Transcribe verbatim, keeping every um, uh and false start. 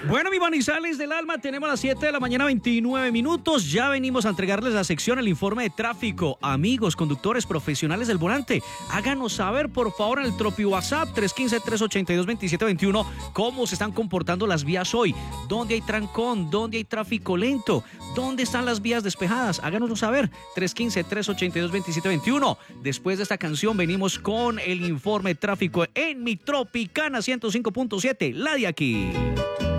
Bueno, mi Manizales del alma, tenemos las siete de la mañana, veintinueve minutos. Ya venimos a entregarles la sección, el informe de tráfico. Amigos, conductores profesionales del volante, háganos saber, por favor, en el Tropi WhatsApp tres uno cinco, tres ocho dos, dos siete dos uno, cómo se están comportando las vías hoy. ¿Dónde hay trancón? ¿Dónde hay tráfico lento? ¿Dónde están las vías despejadas? Háganoslo saber, tres uno cinco, tres ocho dos, dos siete dos uno. Después de esta canción venimos con el informe de tráfico en mi Tropicana ciento cinco punto siete, la de aquí.